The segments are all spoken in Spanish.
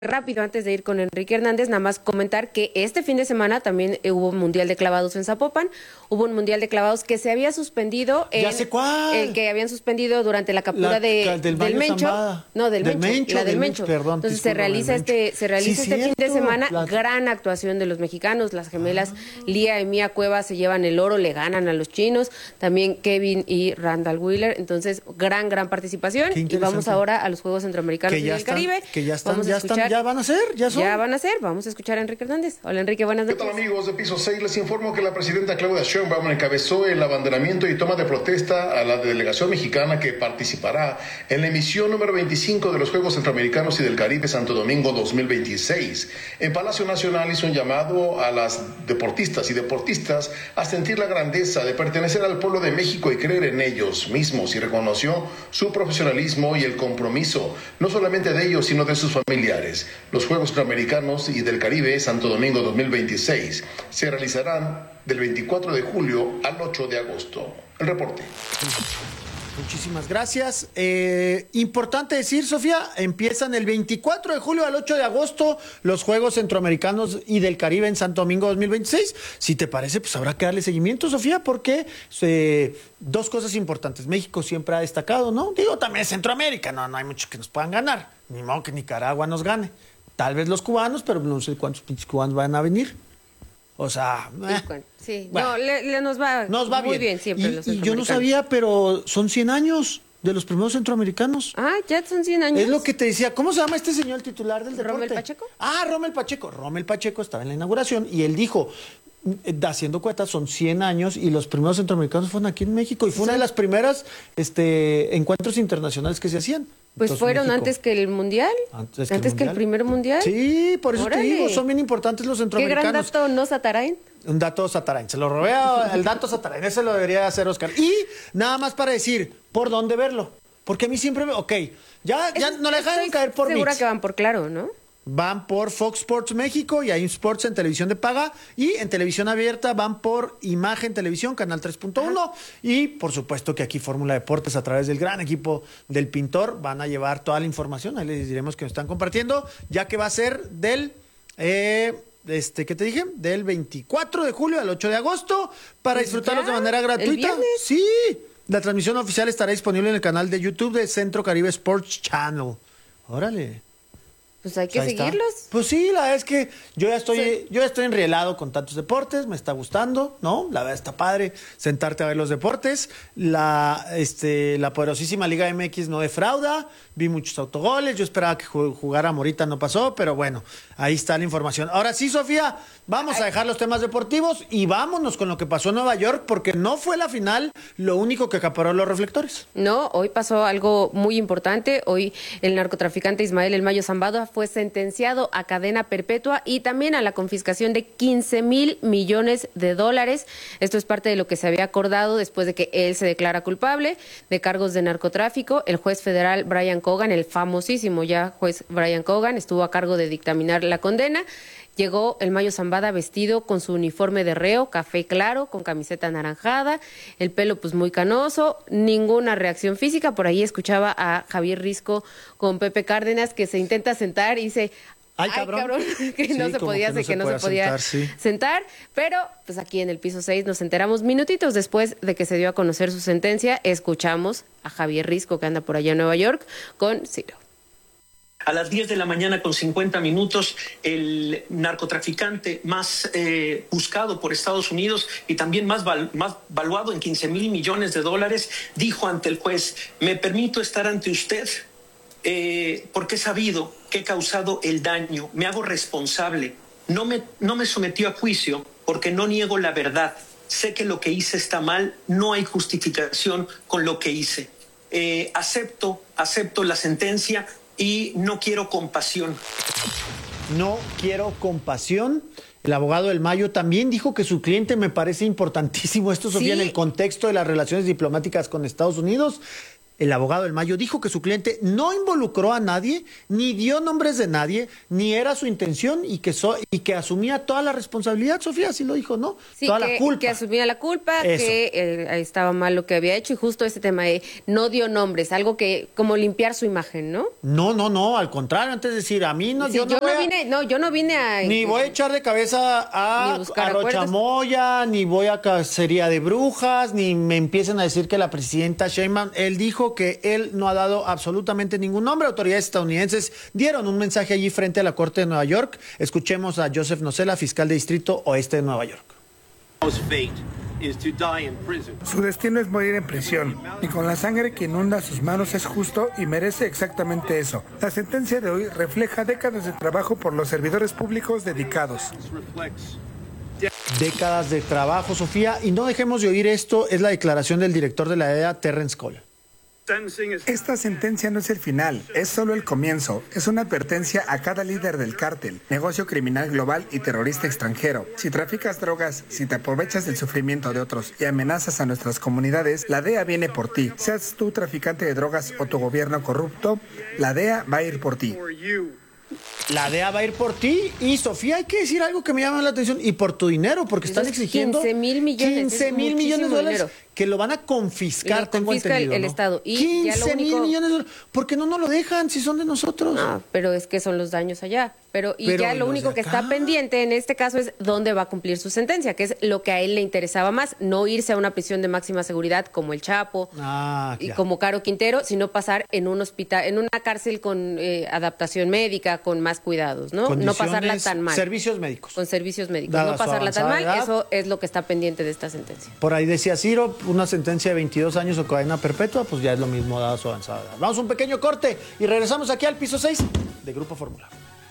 Rápido, antes de ir con Enrique Hernández, nada más comentar que este fin de semana también hubo un Mundial de Clavados en Zapopan, hubo un Mundial de Clavados que se había suspendido ya sé cuál. que habían suspendido durante la captura del Mencho. Zambada. No, del Mencho, la del Mencho. Perdón, entonces se realiza este fin de semana, gran actuación de los mexicanos, las gemelas Lía y Mía Cuevas se llevan el oro, le ganan a los chinos, también Kevin y Randall Wheeler, entonces gran participación. Y vamos ahora a los Juegos Centroamericanos y del Caribe. Que ya están, ya van a ser, ya van a ser. Vamos a escuchar a Enrique Hernández. Hola Enrique, buenas noches. ¿Qué tal amigos de Piso 6? Les informo que la presidenta Claudia Sheinbaum encabezó el abanderamiento y toma de protesta a la delegación mexicana que participará en la emisión número 25 de los Juegos Centroamericanos y del Caribe Santo Domingo 2026. En Palacio Nacional hizo un llamado a las deportistas y deportistas a sentir la grandeza de pertenecer al pueblo de México y creer en ellos mismos, y reconoció su profesionalismo y el compromiso, no solamente de ellos, sino de sus familiares. Los Juegos Centroamericanos y del Caribe Santo Domingo 2026 se realizarán del 24 de julio al 8 de agosto. El reporte. Muchísimas gracias. Importante decir, Sofía, empiezan el 24 de julio al 8 de agosto los Juegos Centroamericanos y del Caribe en Santo Domingo 2026. Si te parece, pues habrá que darle seguimiento, Sofía, porque dos cosas importantes. México siempre ha destacado, ¿no? Digo, también Centroamérica, no hay muchos que nos puedan ganar. Ni modo que Nicaragua nos gane. Tal vez los cubanos, pero no sé cuántos pinches cubanos van a venir. O sea, sí, bueno, nos va muy bien siempre. Y yo no sabía, pero son 100 años de los primeros centroamericanos. Ah, ya son 100 años. Es lo que te decía. ¿Cómo se llama este señor, el titular del deporte? ¿Rommel Pacheco? Rommel Pacheco. Rommel Pacheco estaba en la inauguración y él dijo, haciendo cuentas, son 100 años y los primeros centroamericanos fueron aquí en México. Y fue una de las primeras encuentros internacionales que se hacían. Pues entonces, fueron México, antes que el Mundial. Antes que el primer Mundial. Sí, por eso Órale. te digo, son bien importantes los centroamericanos. Qué gran dato, ¿no, Satarain? Un dato Satarain, se lo robé el dato Satarain, ese lo debería hacer Oscar. Y nada más para decir, ¿por dónde verlo? Porque a mí siempre ya no le dejan caer por segura Mix. Que van por Claro, ¿no? Van por Fox Sports México y hay Sports en televisión de paga, y en televisión abierta van por Imagen Televisión, canal 3.1, y por supuesto que aquí Fórmula Deportes, a través del gran equipo del Pintor, van a llevar toda la información. Ahí les diremos que nos están compartiendo, ya que va a ser del ¿qué te dije? Del 24 de julio al 8 de agosto para disfrutarlos de manera gratuita. Sí, la transmisión oficial estará disponible en el canal de YouTube de Centro Caribe Sports Channel. Órale. Pues hay que seguirlos. Pues sí, la verdad es que yo ya estoy enrielado con tantos deportes, me está gustando, ¿no? La verdad está padre sentarte a ver los deportes. La poderosísima Liga MX no defrauda, vi muchos autogoles, yo esperaba que jugara Morita, no pasó, pero bueno, ahí está la información. Ahora sí, Sofía, vamos a dejar los temas deportivos y vámonos con lo que pasó en Nueva York, porque no fue la final lo único que acaparó los reflectores. No, hoy pasó algo muy importante. Hoy el narcotraficante Ismael El Mayo Zambada fue sentenciado a cadena perpetua y también a la confiscación de 15,000 millones de dólares. Esto es parte de lo que se había acordado después de que él se declara culpable de cargos de narcotráfico. El juez federal Brian Cogan, el famosísimo ya juez Brian Cogan, estuvo a cargo de dictaminar la condena. Llegó El Mayo Zambada vestido con su uniforme de reo, café claro, con camiseta anaranjada, el pelo pues muy canoso, ninguna reacción física. Por ahí escuchaba a Javier Risco con Pepe Cárdenas que se intenta sentar y dice, ay cabrón, que sí, no se podía sentar, pero pues aquí en el piso 6 nos enteramos minutitos después de que se dio a conocer su sentencia. Escuchamos a Javier Risco, que anda por allá en Nueva York, con Ciro. A las 10 de la mañana con 50 minutos, el narcotraficante más buscado por Estados Unidos y también más valuado en 15,000 millones de dólares, dijo ante el juez: me permito estar ante usted porque he sabido que he causado el daño, me hago responsable, no me sometió a juicio porque no niego la verdad, sé que lo que hice está mal, no hay justificación con lo que hice, acepto la sentencia y no quiero compasión. No quiero compasión. El abogado del Mayo también dijo que su cliente, me parece importantísimo esto, Sofía, en el contexto de las relaciones diplomáticas con Estados Unidos, el abogado del Mayo, dijo que su cliente no involucró a nadie, ni dio nombres de nadie, ni era su intención y que asumía toda la responsabilidad. Sofía, así lo dijo, ¿no? Sí, toda la culpa. Que asumía la culpa, Eso. que estaba mal lo que había hecho y justo ese tema de no dio nombres, algo que como limpiar su imagen, ¿no? No, al contrario, antes de decir, a mí no, Sí, yo no vine a... Ni voy a echar de cabeza a Rochamoya, ni voy a cacería de brujas, ni me empiecen a decir que la presidenta Sheinbaum, él dijo que él no ha dado absolutamente ningún nombre. Autoridades estadounidenses dieron un mensaje allí frente a la Corte de Nueva York. Escuchemos a Joseph Nocella, fiscal de Distrito Oeste de Nueva York. Su destino es morir en prisión, y con la sangre que inunda sus manos es justo y merece exactamente eso. La sentencia de hoy refleja décadas de trabajo por los servidores públicos dedicados. Décadas de trabajo, Sofía, y no dejemos de oír esto, es la declaración del director de la DEA, Terrence Cole. Esta sentencia no es el final, es solo el comienzo. Es una advertencia a cada líder del cártel, negocio criminal global y terrorista extranjero. Si traficas drogas, si te aprovechas del sufrimiento de otros y amenazas a nuestras comunidades, la DEA viene por ti. Seas tú traficante de drogas o tu gobierno corrupto, la DEA va a ir por ti. La DEA va a ir por ti. Y Sofía, hay que decir algo que me llama la atención. Y por tu dinero, porque están exigiendo 15,000 millones. 15,000 millones de dólares dinero. que lo van a confiscar, tengo entendido, el ¿no? Estado. Y 15,000 millones de dólares. ¿Por qué no nos lo dejan si son de nosotros? No, pero es que son los daños allá. Pero ya lo los único de que acá. está pendiente en este caso es dónde va a cumplir su sentencia, que es lo que a él le interesaba más, no irse a una prisión de máxima seguridad como el Chapo y ya. como Caro Quintero, sino pasar en un hospital, en una cárcel con adaptación médica, con más cuidados, ¿no? No pasarla tan mal. Servicios médicos. Con servicios médicos, Dada no su pasarla tan mal, avanzada edad. eso es lo que está pendiente de esta sentencia. Por ahí decía Ciro, una sentencia de 22 años o cadena perpetua, pues ya es lo mismo dada su avanzada edad. Vamos a un pequeño corte y regresamos aquí al piso 6 de Grupo Fórmula.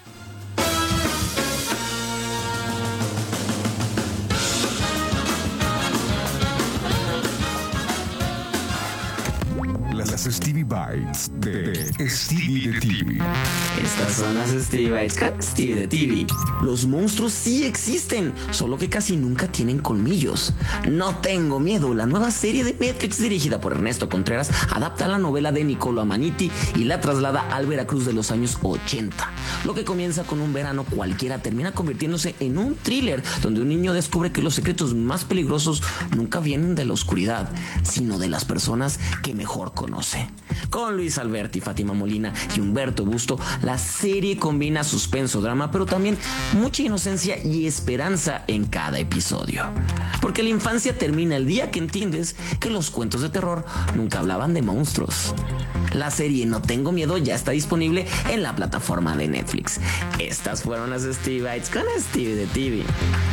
Las Stevie Bites de Stevie de TV. Estas son las Stevie Bites con Stevie de TV. Los monstruos sí existen, solo que casi nunca tienen colmillos. No tengo miedo, la nueva serie de Netflix dirigida por Ernesto Contreras adapta la novela de Niccolo Amaniti y la traslada al Veracruz de los años 80. Lo que comienza con un verano cualquiera termina convirtiéndose en un thriller donde un niño descubre que los secretos más peligrosos nunca vienen de la oscuridad, sino de las personas que mejor conoce. Con Luis Alberti, Fátima Molina y Humberto Busto, la serie combina suspenso, drama, pero también mucha inocencia y esperanza en cada episodio. Porque la infancia termina el día que entiendes que los cuentos de terror nunca hablaban de monstruos. La serie No Tengo Miedo ya está disponible en la plataforma de Netflix. Estas fueron las Stevie Bites con Stevie de TV.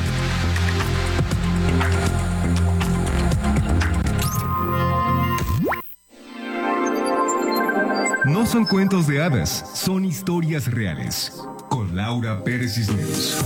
No son cuentos de hadas, son historias reales. Con Laura Pérez Cisneros.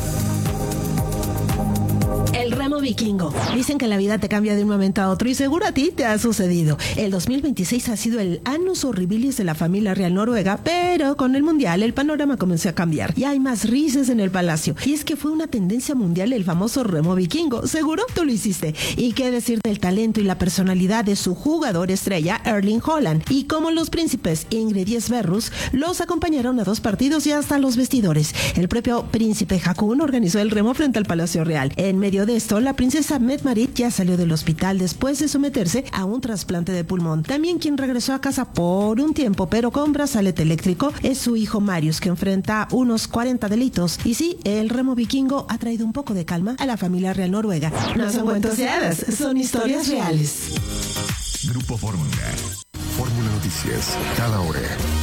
El remo vikingo. Dicen que la vida te cambia de un momento a otro y seguro a ti te ha sucedido. El 2026 ha sido el annus horribilis de la familia real noruega, pero con el mundial el panorama comenzó a cambiar y hay más risas en el palacio. Y es que fue una tendencia mundial el famoso remo vikingo. Seguro tú lo hiciste. Y qué decir del talento y la personalidad de su jugador estrella Erling Haaland. Y como los príncipes Ingrid y Sverrus los acompañaron a 2 partidos y hasta los vestidores. El propio príncipe Haakon organizó el remo frente al Palacio Real. En medio de esto, la princesa Mette-Marit ya salió del hospital después de someterse a un trasplante de pulmón. También quien regresó a casa por un tiempo, pero con brazalete eléctrico, es su hijo Marius, que enfrenta unos 40 delitos. Y sí, el remo vikingo ha traído un poco de calma a la familia real noruega. No son cuentos de hadas, son historias reales. Grupo Fórmula. Fórmula Noticias. Cada hora.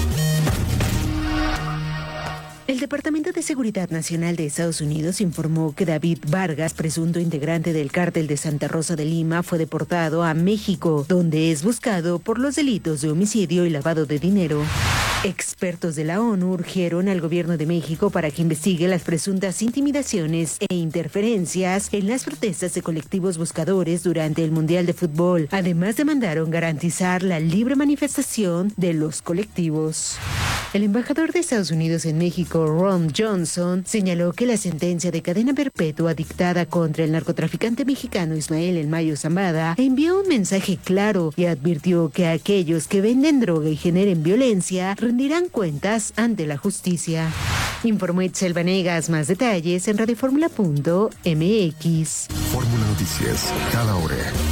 El Departamento de Seguridad Nacional de Estados Unidos informó que David Vargas, presunto integrante del cártel de Santa Rosa de Lima, fue deportado a México, donde es buscado por los delitos de homicidio y lavado de dinero. Expertos de la ONU urgieron al gobierno de México para que investigue las presuntas intimidaciones e interferencias en las protestas de colectivos buscadores durante el Mundial de Fútbol. Además, demandaron garantizar la libre manifestación de los colectivos. El embajador de Estados Unidos en México, Ron Johnson, señaló que la sentencia de cadena perpetua dictada contra el narcotraficante mexicano Ismael El Mayo Zambada envió un mensaje claro y advirtió que aquellos que venden droga y generen violencia rendirán cuentas ante la justicia. Informó Itzel Vanegas. Más detalles en radioformula.mx. Fórmula Noticias, cada hora.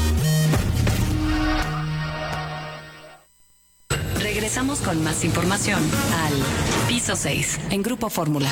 Regresamos con más información al Piso 6 en Grupo Fórmula.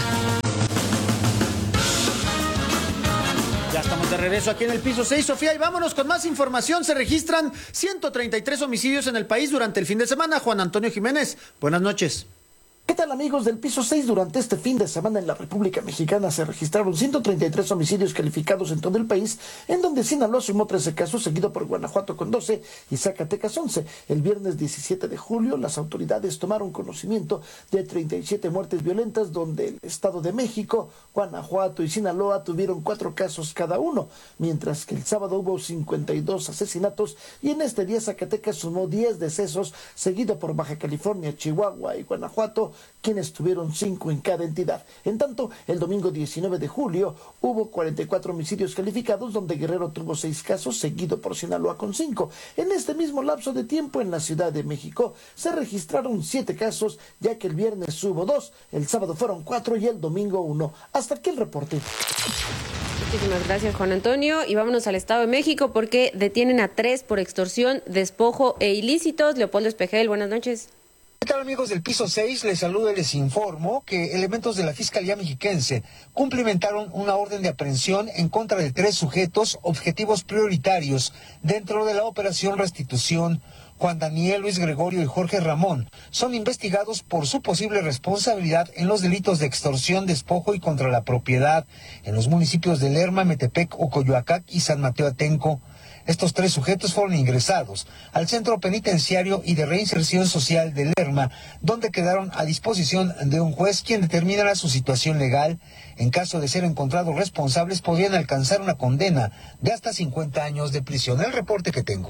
Ya estamos de regreso aquí en el Piso 6, Sofía, y vámonos con más información. Se registran 133 homicidios en el país durante el fin de semana. Juan Antonio Jiménez, buenas noches. ¿Qué tal, amigos del Piso 6? Durante este fin de semana en la República Mexicana se registraron 133 homicidios calificados en todo el país, en donde Sinaloa sumó 13 casos, seguido por Guanajuato con 12 y Zacatecas 11. El viernes 17 de julio, las autoridades tomaron conocimiento de 37 muertes violentas, donde el Estado de México, Guanajuato y Sinaloa tuvieron 4 casos cada uno, mientras que el sábado hubo 52 asesinatos y en este día Zacatecas sumó 10 decesos, seguido por Baja California, Chihuahua y Guanajuato, quienes tuvieron 5 en cada entidad. En tanto, el domingo 19 de julio hubo 44 homicidios calificados, donde Guerrero tuvo 6 casos, seguido por Sinaloa con 5. En este mismo lapso de tiempo, en la Ciudad de México, se registraron 7 casos, ya que el viernes hubo 2, el sábado fueron 4 y el domingo 1. Hasta aquí el reporte. Muchísimas gracias, Juan Antonio. Y vámonos al Estado de México porque detienen a 3 por extorsión, despojo e ilícitos. Leopoldo Espejel, buenas noches. ¿Qué tal, amigos del Piso 6? Les saludo y les informo que elementos de la Fiscalía Mexiquense cumplimentaron una orden de aprehensión en contra de 3 sujetos objetivos prioritarios dentro de la Operación Restitución. Juan Daniel, Luis Gregorio y Jorge Ramón son investigados por su posible responsabilidad en los delitos de extorsión, despojo y contra la propiedad en los municipios de Lerma, Metepec, Ocoyoacac y San Mateo Atenco. Estos 3 sujetos fueron ingresados al Centro Penitenciario y de Reinserción Social de Lerma, donde quedaron a disposición de un juez quien determinará su situación legal. En caso de ser encontrados responsables, podrían alcanzar una condena de hasta 50 años de prisión. El reporte que tengo.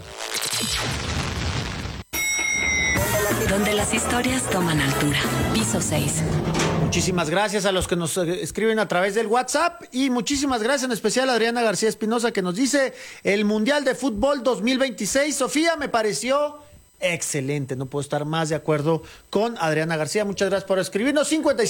Donde las historias toman altura. Piso 6. Muchísimas gracias a los que nos escriben a través del WhatsApp y muchísimas gracias en especial a Adriana García Espinosa, que nos dice: el Mundial de Fútbol 2026, Sofía, me pareció excelente. No puedo estar más de acuerdo con Adriana García. Muchas gracias por escribirnos.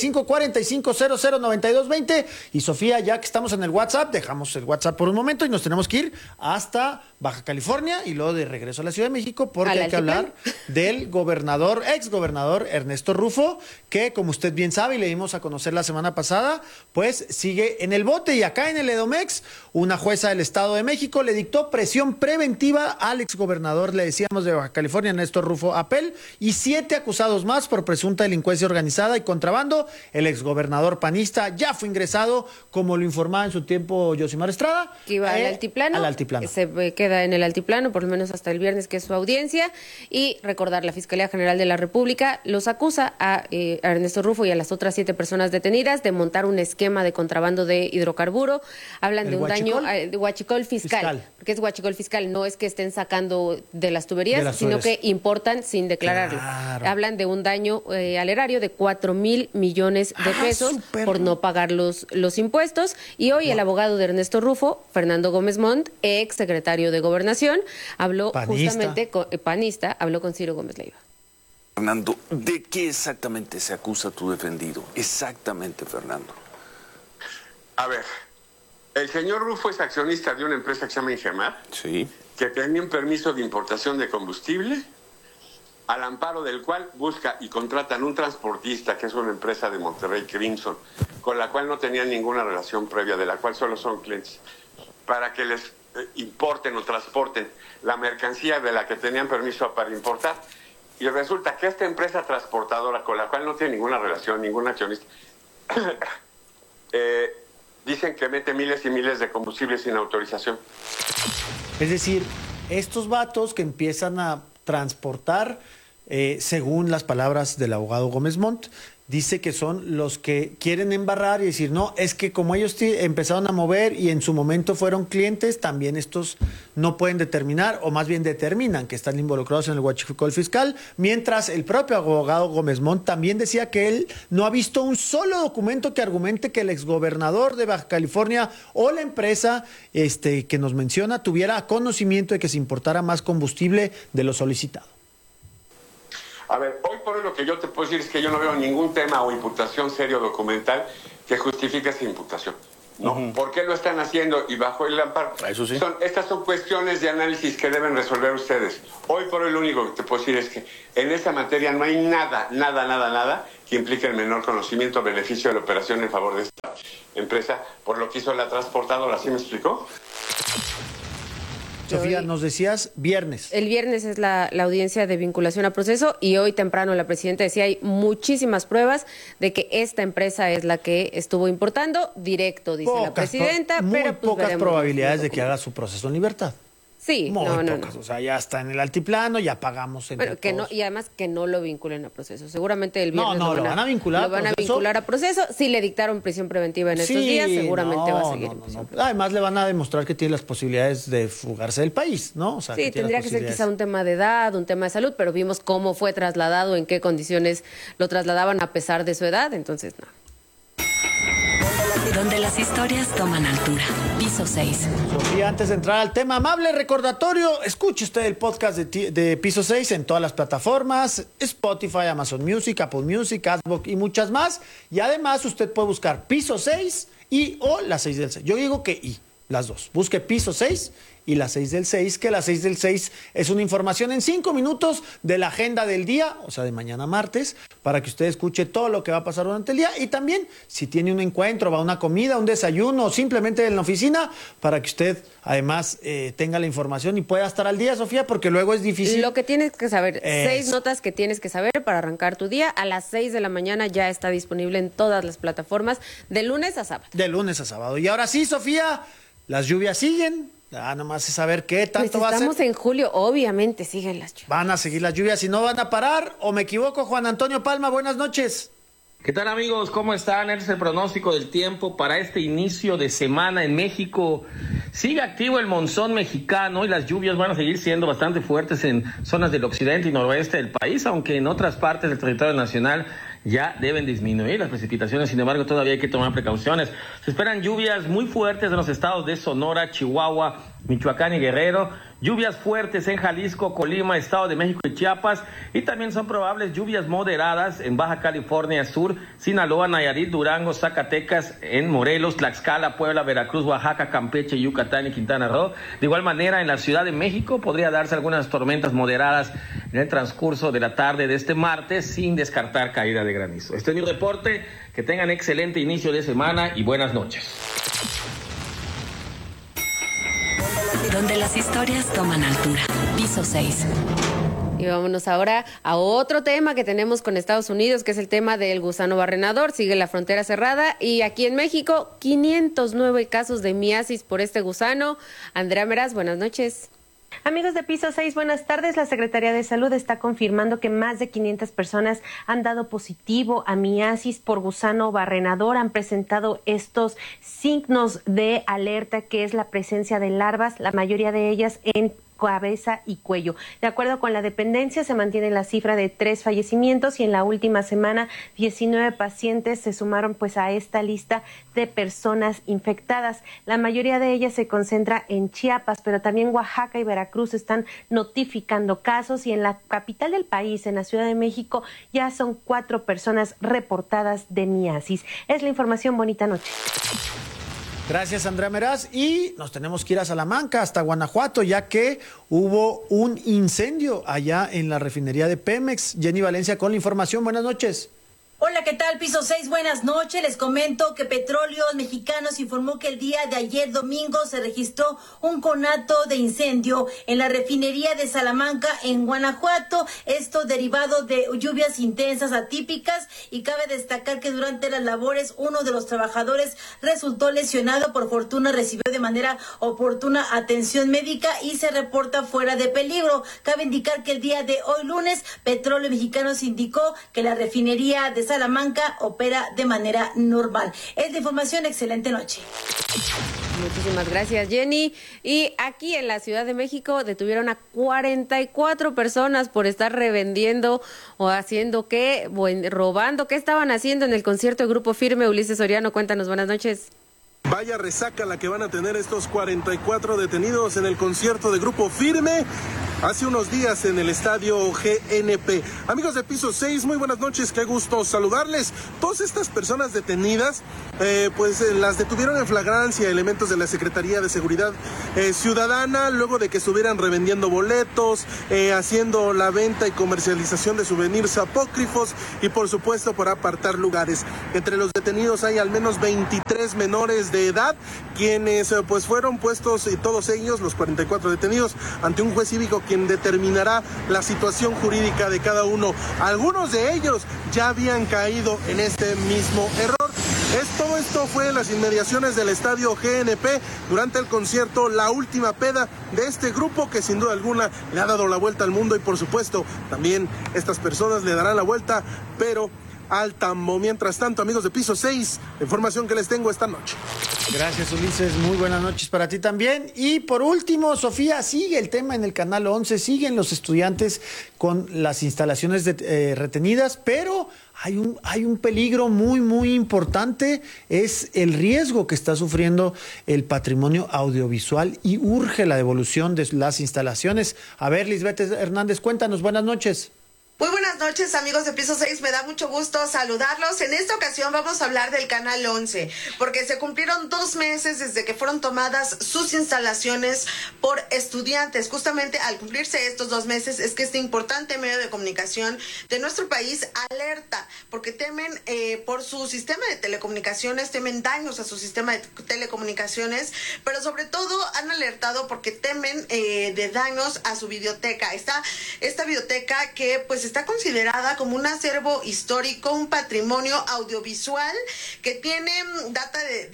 5545009220. Y Sofía, ya que estamos en el WhatsApp, dejamos el WhatsApp por un momento y nos tenemos que ir hasta Baja California y luego de regreso a la Ciudad de México, porque hay que hablar del exgobernador Ernesto Rufo, que, como usted bien sabe y le dimos a conocer la semana pasada, pues sigue en el bote. Y acá en el Edomex, una jueza del Estado de México le dictó presión preventiva al exgobernador, le decíamos, de Baja California, Ernesto Rufo Apel, y 7 acusados más por presunta delincuencia organizada y contrabando. El exgobernador panista ya fue ingresado, como lo informaba en su tiempo Yosimar Estrada, que iba al altiplano. Al altiplano. Se queda en el altiplano, por lo menos hasta el viernes, que es su audiencia. Y recordar, la Fiscalía General de la República los acusa a Ernesto Rufo y a las otras 7 personas detenidas de montar un esquema de contrabando de hidrocarburo. Hablan de un daño, de huachicol fiscal, porque es huachicol fiscal, no es que estén sacando de las tuberías, sino que importan sin declararlo. Claro. Hablan de un daño al erario de 4,000 millones de pesos por no pagar los impuestos. Y hoy el abogado de Ernesto Rufo, Fernando Gómez Montt, ex secretario de Gobernación, habló justamente panista, habló con Ciro Gómez Leiva. Fernando, ¿de qué exactamente se acusa tu defendido? Exactamente, Fernando. A ver, el señor Rufo es accionista de una empresa que se llama Ingemar, sí, que tenía un permiso de importación de combustible, al amparo del cual busca y contratan un transportista, que es una empresa de Monterrey, Crimson, con la cual no tenían ninguna relación previa, de la cual solo son clientes, para que les importen o transporten la mercancía de la que tenían permiso para importar. Y resulta que esta empresa transportadora, con la cual no tiene ninguna relación, ningún accionista, dicen que mete miles y miles de combustibles sin autorización. Es decir, estos vatos que empiezan a transportar según las palabras del abogado Gómez Montt, dice que son los que quieren embarrar y decir, no, es que como ellos empezaron a mover y en su momento fueron clientes, también estos no pueden determinar, o más bien determinan que están involucrados en el huachicoleo fiscal, mientras el propio abogado Gómez Montt también decía que él no ha visto un solo documento que argumente que el exgobernador de Baja California o la empresa que nos menciona tuviera conocimiento de que se importara más combustible de lo solicitado. A ver, hoy por hoy lo que yo te puedo decir es que yo no veo ningún tema o imputación serio documental que justifique esa imputación, ¿no? ¿Por qué lo están haciendo y bajo el amparo? Eso sí. Estas son cuestiones de análisis que deben resolver ustedes. Hoy por hoy lo único que te puedo decir es que en esa materia no hay nada que implique el menor conocimiento o beneficio de la operación en favor de esta empresa por lo que hizo la transportadora. ¿Sí me explicó? Sofía, nos decías viernes. El viernes es la audiencia de vinculación a proceso y hoy temprano la presidenta decía hay muchísimas pruebas de que esta empresa es la que estuvo importando dice la presidenta. Muy pero pues pocas probabilidades de que haga su proceso en libertad. Sí, muy pocas. O sea, ya está en el altiplano, ya pagamos. Pero que no, y además que no lo vinculen a proceso. Seguramente el viernes lo van a vincular. Lo van a vincular a proceso. Si le dictaron prisión preventiva en estos días, seguramente va a seguir. Además le van a demostrar que tiene las posibilidades de fugarse del país, ¿no? O sea, sí, tendría que ser quizá un tema de edad, un tema de salud, pero vimos cómo fue trasladado, en qué condiciones lo trasladaban a pesar de su edad, entonces no. Donde las historias toman altura. Piso 6. Sofía, antes de entrar al tema, amable recordatorio, escuche usted el podcast de Piso 6 en todas las plataformas, Spotify, Amazon Music, Apple Music, Adbook y muchas más. Y además usted puede buscar Piso 6 o las 6 del 6. Yo digo que las dos. Busque Piso 6 y las 6 del 6, que las 6 del 6 es una información en 5 minutos de la agenda del día, o sea, de mañana martes, para que usted escuche todo lo que va a pasar durante el día y también si tiene un encuentro, va a una comida, un desayuno o simplemente en la oficina, para que usted además tenga la información y pueda estar al día, Sofía, porque luego es difícil. Lo que tienes que saber, 6 notas que tienes que saber para arrancar tu día, a las 6 de la mañana ya está disponible en todas las plataformas, de lunes a sábado. De lunes a sábado. Y ahora sí, Sofía, las lluvias siguen. Nomás es saber qué tanto va a ser. Estamos en julio, obviamente siguen las lluvias. Van a seguir las lluvias y no van a parar, ¿o me equivoco? Juan Antonio Palma, buenas noches. ¿Qué tal, amigos? ¿Cómo están? Este es el pronóstico del tiempo para este inicio de semana en México. Sigue activo el monzón mexicano y las lluvias van a seguir siendo bastante fuertes en zonas del occidente y noroeste del país, aunque en otras partes del territorio nacional ya deben disminuir las precipitaciones. Sin embargo, todavía hay que tomar precauciones. Se esperan lluvias muy fuertes en los estados de Sonora, Chihuahua, Michoacán y Guerrero. Lluvias fuertes en Jalisco, Colima, Estado de México y Chiapas. Y también son probables lluvias moderadas en Baja California Sur, Sinaloa, Nayarit, Durango, Zacatecas, en Morelos, Tlaxcala, Puebla, Veracruz, Oaxaca, Campeche, Yucatán y Quintana Roo. De igual manera, en la Ciudad de México podría darse algunas tormentas moderadas en el transcurso de la tarde de este martes, sin descartar caída de granizo. Este es mi reporte. Que tengan excelente inicio de semana y buenas noches. Donde las historias toman altura. Piso 6. Y vámonos ahora a otro tema que tenemos con Estados Unidos, que es el tema del gusano barrenador. Sigue la frontera cerrada y aquí en México 509 casos de miasis por este gusano. Andrea Meraz, buenas noches. Amigos de Piso 6, buenas tardes. La Secretaría de Salud está confirmando que más de 500 personas han dado positivo a miasis por gusano barrenador. Han presentado estos signos de alerta, que es la presencia de larvas, la mayoría de ellas en cabeza y cuello. De acuerdo con la dependencia, se mantiene la cifra de 3 fallecimientos y en la última semana 19 pacientes se sumaron pues a esta lista de personas infectadas. La mayoría de ellas se concentra en Chiapas, pero también Oaxaca y Veracruz están notificando casos y en la capital del país, en la Ciudad de México, ya son 4 personas reportadas de miasis. Es la información. Bonita noche. Gracias, Andrea Meraz. Y nos tenemos que ir a Salamanca, hasta Guanajuato, ya que hubo un incendio allá en la refinería de Pemex. Jenny Valencia con la información. Buenas noches. Hola, ¿qué tal? Piso 6, buenas noches. Les comento que Petróleos Mexicanos informó que el día de ayer domingo se registró un conato de incendio en la refinería de Salamanca en Guanajuato. Esto derivado de lluvias intensas atípicas, y cabe destacar que durante las labores uno de los trabajadores resultó lesionado. Por fortuna recibió de manera oportuna atención médica y se reporta fuera de peligro. Cabe indicar que el día de hoy lunes Petróleos Mexicanos indicó que la refinería de Salamanca opera de manera normal. Es de información, excelente noche. Muchísimas gracias, Jenny. Y aquí en la Ciudad de México detuvieron a 44 personas por estar revendiendo o haciendo qué, robando. ¿Qué estaban haciendo en el concierto de Grupo Firme? Ulises Soriano, cuéntanos, buenas noches. Vaya resaca la que van a tener estos 44 detenidos en el concierto de Grupo Firme hace unos días en el estadio GNP. Amigos de Piso 6, muy buenas noches, qué gusto saludarles. Todas estas personas detenidas, las detuvieron en flagrancia elementos de la Secretaría de Seguridad Ciudadana, luego de que estuvieran revendiendo boletos, haciendo la venta y comercialización de souvenirs apócrifos y por supuesto por apartar lugares. Entre los detenidos hay al menos 23 menores de edad, quienes fueron puestos, y todos ellos, los 44 detenidos, ante un juez cívico quien determinará la situación jurídica de cada uno. Algunos de ellos ya habían caído en este mismo error. Todo esto fue en las inmediaciones del estadio GNP durante el concierto La Última Peda de este grupo que sin duda alguna le ha dado la vuelta al mundo, y por supuesto también estas personas le darán la vuelta, pero al tambo. Mientras tanto, amigos de Piso 6, la información que les tengo esta noche. Gracias, Ulises. Muy buenas noches para ti también. Y por último, Sofía, sigue el tema en el Canal 11, siguen los estudiantes con las instalaciones retenidas, pero hay un peligro muy, muy importante, es el riesgo que está sufriendo el patrimonio audiovisual y urge la devolución de las instalaciones. A ver, Lisbeth Hernández, cuéntanos, buenas noches. Muy buenas noches, amigos de Piso 6, me da mucho gusto saludarlos. En esta ocasión vamos a hablar del Canal 11, porque se cumplieron 2 meses desde que fueron tomadas sus instalaciones por estudiantes. Justamente al cumplirse estos 2 meses es que este importante medio de comunicación de nuestro país alerta, porque temen por su sistema de telecomunicaciones, temen daños a su sistema de telecomunicaciones, pero sobre todo han alertado porque temen de daños a su biblioteca. Esta biblioteca que pues está considerada como un acervo histórico, un patrimonio audiovisual que tiene data de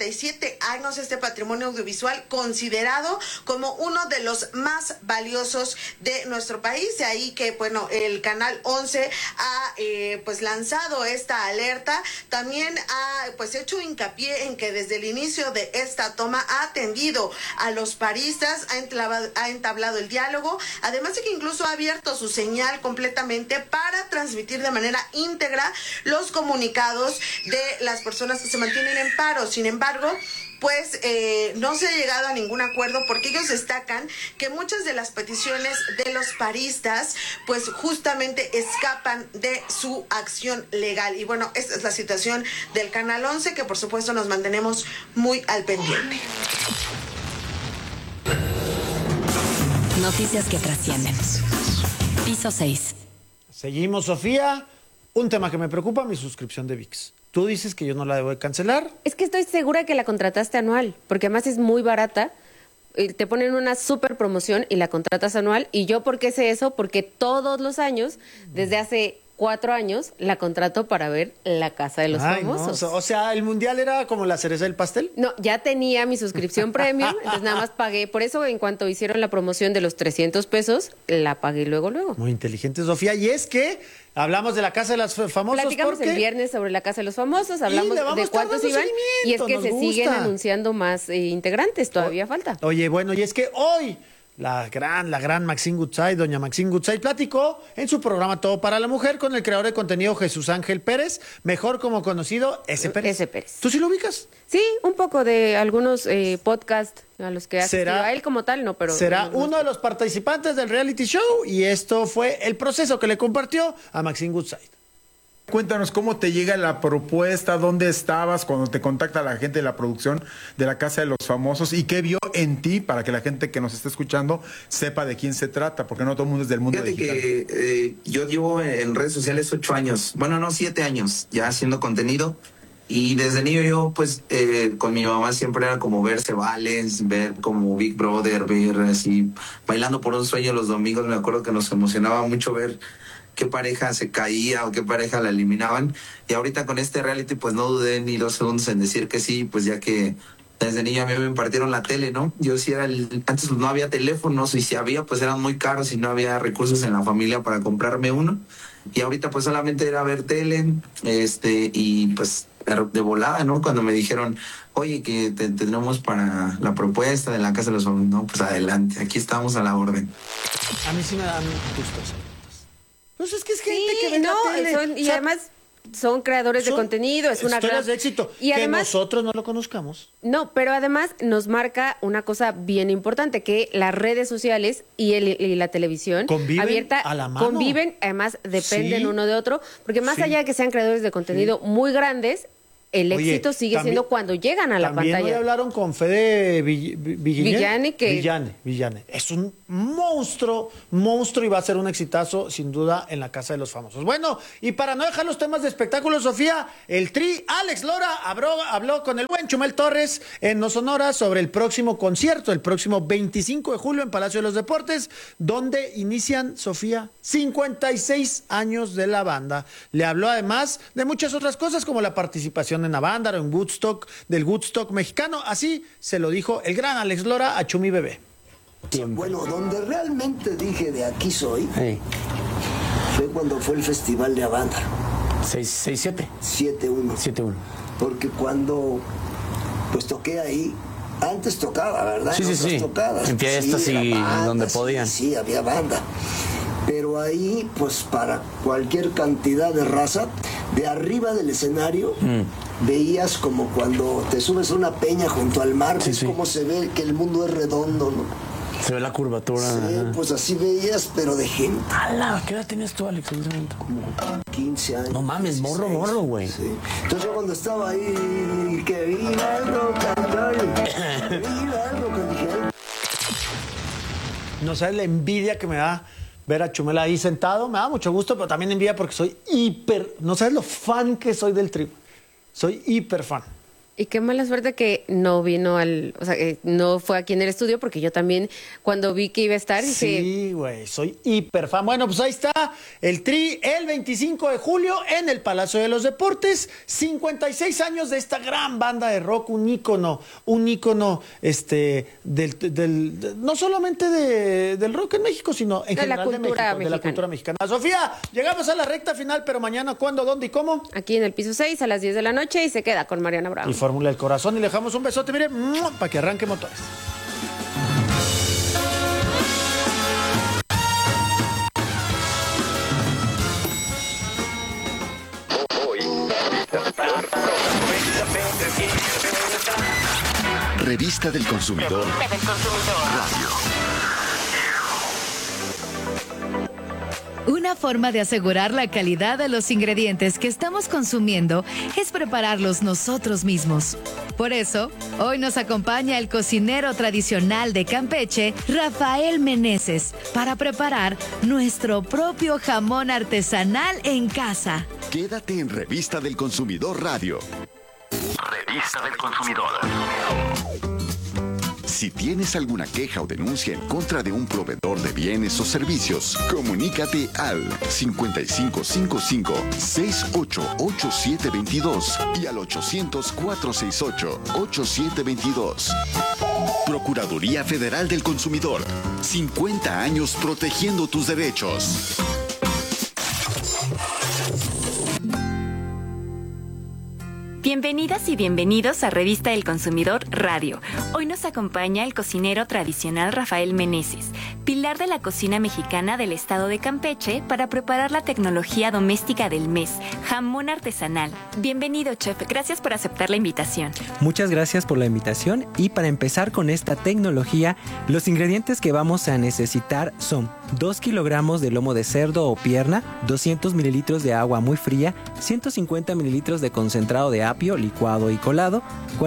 67 años, este patrimonio audiovisual considerado como uno de los más valiosos de nuestro país. De ahí que, bueno, el Canal 11 ha lanzado esta alerta. También ha hecho hincapié en que desde el inicio de esta toma ha atendido a los paristas, ha entablado el diálogo, además de que incluso ha abierto su señal completamente para transmitir de manera íntegra los comunicados de las personas que se mantienen en paro. Sin embargo, no se ha llegado a ningún acuerdo, porque ellos destacan que muchas de las peticiones de los paristas justamente escapan de su acción legal. Y bueno, esta es la situación del Canal 11, que por supuesto nos mantenemos muy al pendiente. Noticias que trascienden. Piso 6. Seguimos, Sofía. Un tema que me preocupa, mi suscripción de ViX. Tú dices que yo no la debo de cancelar. Es que estoy segura que la contrataste anual, porque además es muy barata. Te ponen una súper promoción y la contratas anual. ¿Y yo por qué sé eso? Porque todos los años, desde hace 4 años, la contrato para ver La Casa de los Famosos. No, o sea, ¿el Mundial era como la cereza del pastel? No, ya tenía mi suscripción premium, entonces nada más pagué. Por eso, en cuanto hicieron la promoción de los 300 pesos, la pagué luego. Muy inteligente, Sofía. Y es que hablamos de La Casa de los Famosos. Platicamos el viernes sobre La Casa de los Famosos, hablamos de cuántos iban, y es que se siguen anunciando más integrantes, todavía falta. Oye, bueno, y es que hoy la gran Maxine Goodside, doña Maxine Goodside, platicó en su programa Todo para la Mujer con el creador de contenido Jesús Ángel Pérez, mejor como conocido S. Pérez. ¿Tú sí lo ubicas? Sí, un poco de algunos podcasts a los que asistió. A él como tal, no, pero... Será uno de los participantes del reality show, y esto fue el proceso que le compartió a Maxine Goodside. Cuéntanos cómo te llega la propuesta, dónde estabas cuando te contacta la gente de la producción de La Casa de los Famosos y qué vio en ti para que la gente que nos esté escuchando sepa de quién se trata, porque no todo el mundo es del mundo digital. Que yo llevo en redes sociales 8 años, 7 años ya haciendo contenido. Y desde niño yo, pues, con mi mamá siempre era como ver Se Vales, ver como Big Brother, ver así, Bailando por un Sueño los domingos. Me acuerdo que nos emocionaba mucho ver qué pareja se caía o qué pareja la eliminaban. Y ahorita con este reality, pues no dudé ni 2 segundos en decir que sí, pues ya que desde niño a mí me impartieron la tele, ¿no? Yo sí era antes pues no había teléfonos y si había, pues eran muy caros y no había recursos en la familia para comprarme uno. Y ahorita pues solamente era ver tele, y pues de volada, ¿no? Cuando me dijeron, oye, que tenemos para la propuesta de La Casa de los Famosos, no, pues adelante, aquí estamos a la orden. A mí sí me dan gustos. Pues es que es gente que ve la tele. Y además son creadores de contenido, es una gran de éxito. Y además, que nosotros no lo conozcamos. No, pero además nos marca una cosa bien importante, que las redes sociales y la televisión conviven abierta a la mano. Conviven, además dependen uno de otro, porque más allá de que sean creadores de contenido muy grandes, el éxito sigue siendo cuando llegan a la pantalla. También hoy hablaron con Fede Villani, Villani. Es un monstruo y va a ser un exitazo, sin duda, en La Casa de los Famosos. Bueno, y para no dejar los temas de espectáculo, Sofía, el Tri, Alex Lora, habló con el buen Chumel Torres en No Sonora sobre el próximo concierto, el próximo 25 de julio en Palacio de los Deportes, donde inician, Sofía, 56 años de la banda. Le habló además de muchas otras cosas, como la participación en Avándaro, en Woodstock, del Woodstock mexicano. Así se lo dijo el gran Alex Lora a Chumi Bebé. Bueno, donde realmente dije de aquí soy, fue cuando fue el festival de Avándaro. 6-7. 7-1. Porque cuando pues toqué ahí, antes tocaba, ¿verdad? Sí. Tocadas, en fiestas y banda, donde podían. Sí, había banda. Pero ahí, pues para cualquier cantidad de raza, de arriba del escenario, veías como cuando te subes a una peña junto al mar, ves cómo se ve que el mundo es redondo, ¿no? Se ve la curvatura. Sí, pues así veías, pero de gente. ¡Hala! ¿Qué edad tenías tú, Alex? Como 15 años. No mames, morro, güey. Sí. Entonces yo cuando estaba ahí, que viva el rock and roll, viva el rock and roll. No sabes la envidia que me da ver a Chumel ahí sentado. Me da mucho gusto, pero también envidia porque soy no sabes lo fan que soy del Tri. Soy hiper fan. Y qué mala suerte que no vino no fue aquí en el estudio, porque yo también, cuando vi que iba a estar, dije... Sí, güey, soy hiper fan. Bueno, pues ahí está el Tri, el 25 de julio en el Palacio de los Deportes. 56 años de esta gran banda de rock, un ícono, no solamente del rock en México, sino en general de la cultura mexicana. Sofía, llegamos a la recta final, pero mañana, ¿cuándo, dónde y cómo? Aquí en el piso 6 a las 10 de la noche y se queda con Mariana Bravo. Y Fórmula del Corazón, y le dejamos un besote, mire, para que arranque motores. Revista del Consumidor. Radio. Una forma de asegurar la calidad de los ingredientes que estamos consumiendo es prepararlos nosotros mismos. Por eso, hoy nos acompaña el cocinero tradicional de Campeche, Rafael Meneses, para preparar nuestro propio jamón artesanal en casa. Quédate en Revista del Consumidor Radio. Revista del Consumidor. Si tienes alguna queja o denuncia en contra de un proveedor de bienes o servicios, comunícate al 5555-688722 y al 800-468-8722. Procuraduría Federal del Consumidor. 50 años protegiendo tus derechos. Bienvenidas y bienvenidos a Revista del Consumidor Radio. Hoy nos acompaña el cocinero tradicional Rafael Meneses, pilar de la cocina mexicana del estado de Campeche, para preparar la tecnología doméstica del mes, jamón artesanal. Bienvenido, chef. Gracias por aceptar la invitación. Muchas gracias por la invitación, y para empezar con esta tecnología, los ingredientes que vamos a necesitar son 2 kilogramos de lomo de cerdo o pierna, 200 mililitros de agua muy fría, 150 mililitros de concentrado de apio licuado y colado,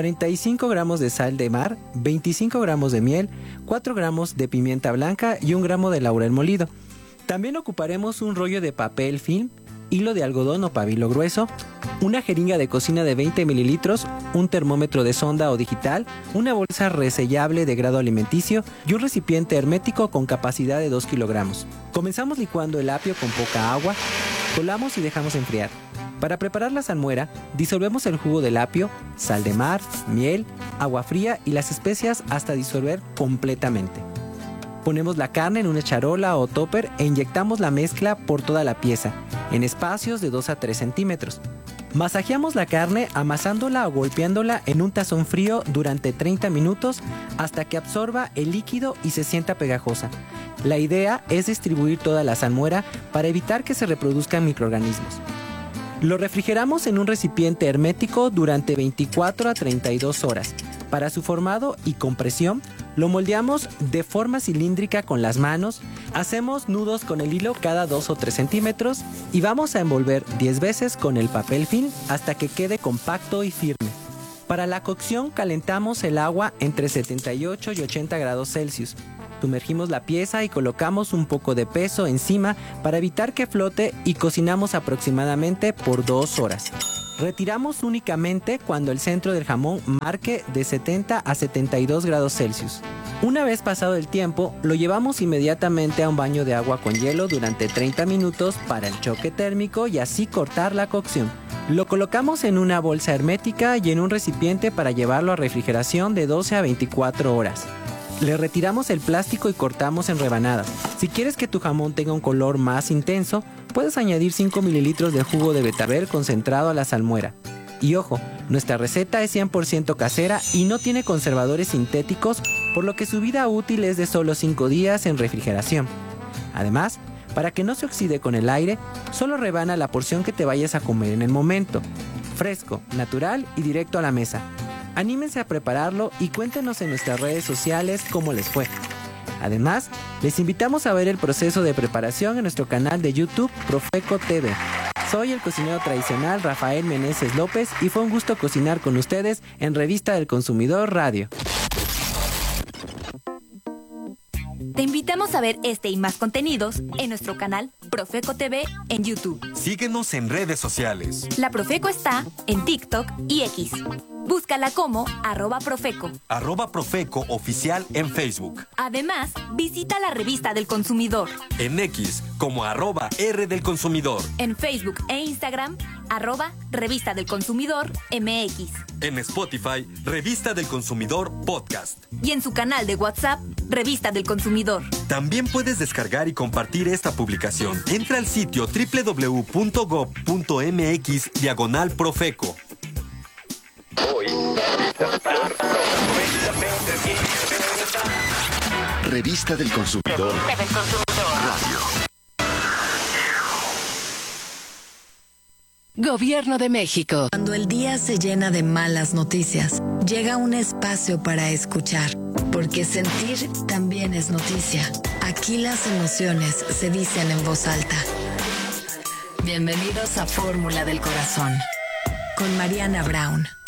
45 gramos de sal de mar, 25 gramos de miel, 4 gramos de pimienta blanca y 1 gramo de laurel molido. También ocuparemos un rollo de papel film, hilo de algodón o pabilo grueso, una jeringa de cocina de 20 mililitros, un termómetro de sonda o digital, una bolsa resellable de grado alimenticio y un recipiente hermético con capacidad de 2 kilogramos. Comenzamos licuando el apio con poca agua, colamos y dejamos enfriar. Para preparar la salmuera, disolvemos el jugo del apio, sal de mar, miel, agua fría y las especias hasta disolver completamente. Ponemos la carne en una charola o topper e inyectamos la mezcla por toda la pieza, en espacios de 2 a 3 centímetros. Masajeamos la carne amasándola o golpeándola en un tazón frío durante 30 minutos hasta que absorba el líquido y se sienta pegajosa. La idea es distribuir toda la salmuera para evitar que se reproduzcan microorganismos. Lo refrigeramos en un recipiente hermético durante 24 a 32 horas. Para su formado y compresión, lo moldeamos de forma cilíndrica con las manos, hacemos nudos con el hilo cada 2 o 3 centímetros y vamos a envolver 10 veces con el papel film hasta que quede compacto y firme. Para la cocción calentamos el agua entre 78 y 80 grados Celsius. Sumergimos la pieza y colocamos un poco de peso encima para evitar que flote y cocinamos aproximadamente por 2 horas. Retiramos únicamente cuando el centro del jamón marque de 70 a 72 grados Celsius. Una vez pasado el tiempo, lo llevamos inmediatamente a un baño de agua con hielo durante 30 minutos para el choque térmico y así cortar la cocción. Lo colocamos en una bolsa hermética y en un recipiente para llevarlo a refrigeración de 12 a 24 horas. Le retiramos el plástico y cortamos en rebanadas. Si quieres que tu jamón tenga un color más intenso, puedes añadir 5 mililitros de jugo de betabel concentrado a la salmuera. Y ojo, nuestra receta es 100% casera y no tiene conservadores sintéticos, por lo que su vida útil es de solo 5 días en refrigeración. Además, para que no se oxide con el aire, solo rebana la porción que te vayas a comer en el momento. Fresco, natural y directo a la mesa. Anímense a prepararlo y cuéntenos en nuestras redes sociales cómo les fue. Además, les invitamos a ver el proceso de preparación en nuestro canal de YouTube Profeco TV. Soy el cocinero tradicional Rafael Meneses López y fue un gusto cocinar con ustedes en Revista del Consumidor Radio. Te invitamos a ver este y más contenidos en nuestro canal Profeco TV en YouTube. Síguenos en redes sociales. La Profeco está en TikTok y X. Búscala como @Profeco. @Profeco Oficial en Facebook. Además, visita la Revista del Consumidor. En X como @R del Consumidor. En Facebook e Instagram, @Revista del Consumidor MX. En Spotify, Revista del Consumidor Podcast. Y en su canal de WhatsApp, Revista del Consumidor. También puedes descargar y compartir esta publicación. Entra al sitio www.gov.mx/Profeco. Revista del Consumidor Radio. Gobierno de México. Cuando el día se llena de malas noticias, llega un espacio para escuchar, porque sentir también es noticia. Aquí las emociones se dicen en voz alta. Bienvenidos a Fórmula del Corazón, con Mariana Brown.